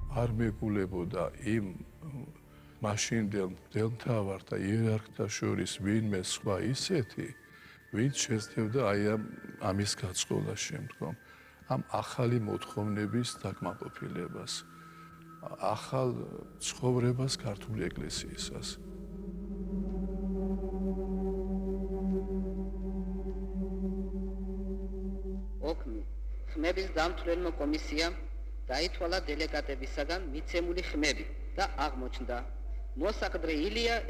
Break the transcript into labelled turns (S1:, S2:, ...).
S1: არ მეგულებოდა იმ მაშინდელ მღვდელმთავართა იერარქთა შორის ვინმე სხვა ისეთი, ვინც შეძლებდა აი ამის გაწყობას შემდგომ, ამ ახალი მოთხოვნების დაკმაყოფილებას, ახალ ცხოვრებას ქართული ეკლესიისას.
S2: ოქმი ხმების დამთვრელმა კომისიამ დაითვალა დელეგატებისაგან მიცემული ხმები და აღმოჩნდა მოსაყდრე ილია